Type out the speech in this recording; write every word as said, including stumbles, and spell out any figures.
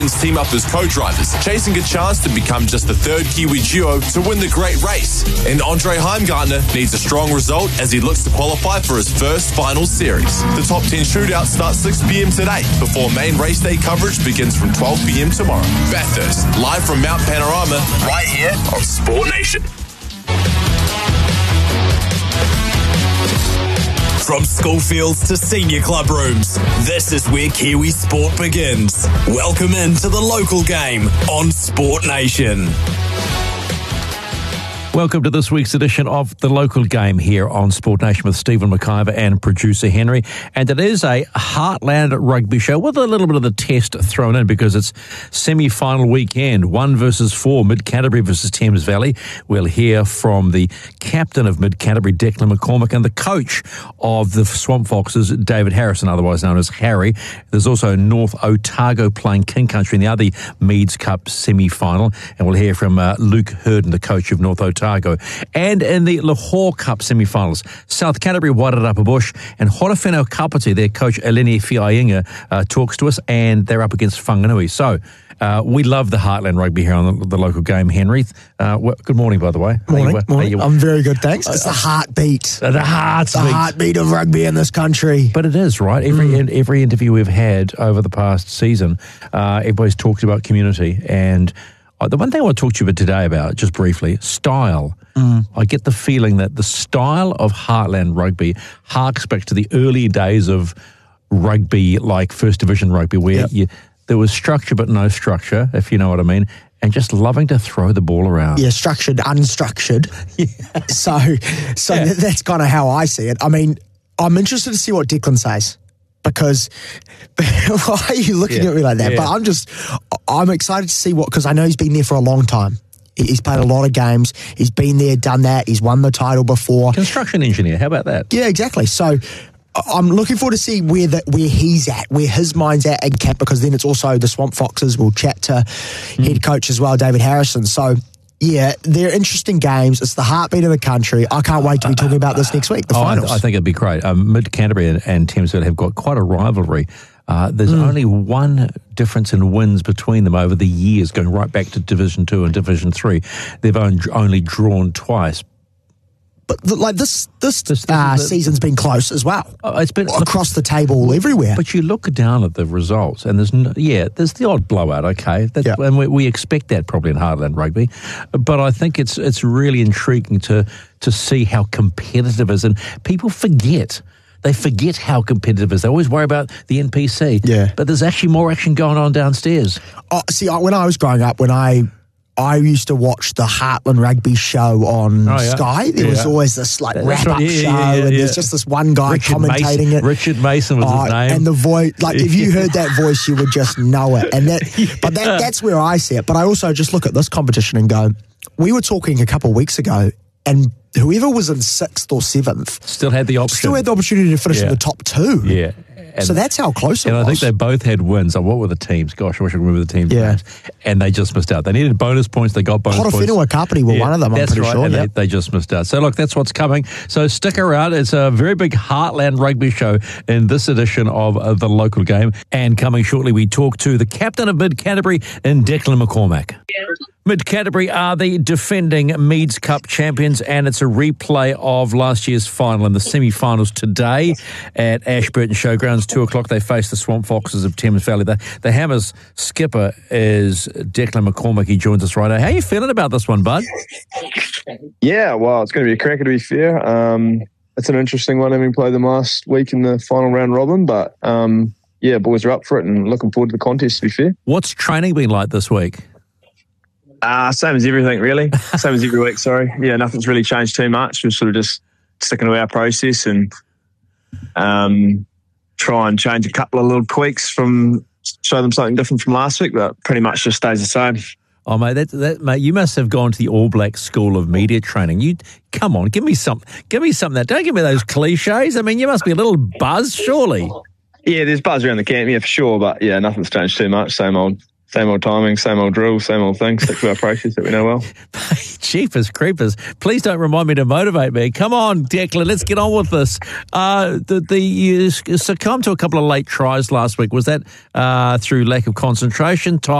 team up as co-drivers, chasing a chance to become just the third Kiwi duo to win the great race. And Andre Heimgartner needs a strong result as he looks to qualify for his first final series. The top ten shootout starts six p.m. today before main race day coverage begins from twelve p.m. tomorrow. Bathurst, live from Mount Panorama, right here on Sport Nation. From school fields to senior club rooms, this is where Kiwi sport begins. Welcome into the local game on Sport Nation. Welcome to this week's edition of The Local Game here on Sport Nation with Stephen McIver and producer Henry. And it is a Heartland rugby show with a little bit of the test thrown in because it's semi-final weekend, one versus four, Mid-Canterbury versus Thames Valley. We'll hear from the captain of Mid-Canterbury, Declan McCormack, and the coach of the Swamp Foxes, David Harrison, otherwise known as Harry. There's also North Otago playing King Country in the other Meads Cup semi-final. And we'll hear from uh, Luke Hurden, the coach of North Otago. And in the Lahore Cup semi-finals, South Canterbury Wairarapa Bush and Horowhenua Kapiti, their coach Eleni Fiainga, uh, talks to us, and they're up against Whanganui. So uh, we love the Heartland rugby here on the, the local game, Henry. Uh, well, good morning, by the way. Morning, you, morning. you, I'm very good, thanks. It's the heartbeat. Uh, the heartbeat. The heartbeat of rugby in this country. But it is, right? Every mm. every interview we've had over the past season, uh, everybody's talked about community. And the one thing I want to talk to you about today about, just briefly, style. Mm. I get the feeling that the style of Heartland rugby harks back to the early days of rugby, like First Division rugby, where yep. you, there was structure but no structure, if you know what I mean, and just loving to throw the ball around. Yeah, structured, unstructured. Yeah. So, so yeah. that's kind of how I see it. I mean, I'm interested to see what Declan says. Because why are you looking yeah. at me like that? Yeah. But I'm just, I'm excited to see what, because I know he's been there for a long time. He's played a lot of games. He's been there, done that. He's won the title before. Construction engineer, how about that? Yeah, exactly. So I'm looking forward to see where the, where he's at, where his mind's at in camp, because then it's also the Swamp Foxes. We'll chat to mm. head coach as well, David Harrison. So yeah, they're interesting games. It's the heartbeat of the country. I can't wait to be talking about this next week, the oh, finals. I, I think it'd be great. Um, Mid-Canterbury and, and Thames Valley have got quite a rivalry. Uh, there's mm. only one difference in wins between them over the years, going right back to Division Two and Division Three. They've only, only drawn twice. But the, like this, this, this, this uh, the, season's been close as well. Uh, it's been across the table everywhere. But you look down at the results, and there's no, yeah, there's the odd blowout. Okay, That's, yeah. and we, we expect that probably in Heartland rugby. But I think it's it's really intriguing to to see how competitive it is, and people forget. They forget how competitive it is. They always worry about the N P C. Yeah. But there's actually more action going on downstairs. Oh, see, when I was growing up, when I I used to watch the Heartland Rugby show on oh, yeah. Sky. There yeah. was always this like wrap-up right. yeah, show, yeah, yeah, and yeah. there's just this one guy Richard commentating Mason, it. Richard Mason was oh, his name. And the voice, like if you heard that voice, you would just know it. And that, yeah. but that, that's where I see it. But I also just look at this competition and go, we were talking a couple of weeks ago, and whoever was in sixth or seventh still had the option. Still had the opportunity to finish yeah. in the top two. Yeah. And, so that's how close it and was. And I think they both had wins. Oh, what were the teams? Gosh, I wish I could remember the teams. Yeah. Names. And they just missed out. They needed bonus points. They got bonus points. Horowhenua Kapiti were yeah, one of them, I'm that's pretty right, sure. And yep. they, they just missed out. So, look, that's what's coming. So stick around. It's a very big Heartland rugby show in this edition of uh, The Local Game. And coming shortly, we talk to the captain of Mid-Canterbury and Declan McCormack. Yeah. Mid-Canterbury are the defending Meads Cup champions, and it's a replay of last year's final in the semi-finals today at Ashburton Showgrounds. Two o'clock, they face the Swamp Foxes of Thames Valley. The, the Hammers skipper is Declan McCormack. He joins us right now. How are you feeling about this one, bud? Yeah, well, it's going to be a cracker, to be fair. Um, it's an interesting one, having played them last week in the final round robin, but um, yeah, boys are up for it and looking forward to the contest, to be fair. What's training been like this week? Uh, same as everything, really. Same as every week, sorry. Yeah, nothing's really changed too much. We're sort of just sticking to our process and um, try and change a couple of little tweaks from, show them something different from last week, but pretty much just stays the same. Oh, mate, that, that, mate, you must have gone to the All Black School of Media Training. You come on, give me some, give me something that. Don't give me those cliches. I mean, you must be a little buzzed, surely. Yeah, there's buzz around the camp, yeah, for sure. But yeah, nothing's changed too much. Same old, same old timing, same old drill, same old thing. Stick to our process that we know well. Jeepers creepers. Please don't remind me to motivate me. Come on, Declan, let's get on with this. Uh, the, the, you succumbed to a couple of late tries last week. Was that uh, through lack of concentration, time?